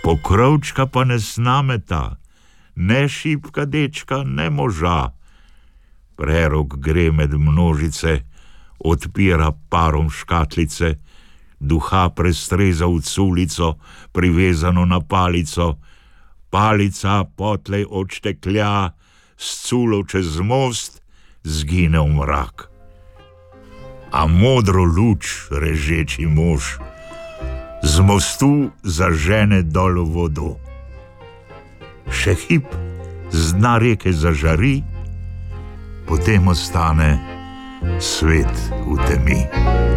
Pokrovčka pa ne snameta, ne šipka dečka, ne moža. Prerok gre med množice, odpira parom škatlice, duha prestreza v culico, privezano na palico, palica potlej odšteklja, s culo čez most zgine v mrak. A modro luč režeči mož z mostu zažene dol v vodo. Še hip z dna reke zažari, potem ostane svet v temi.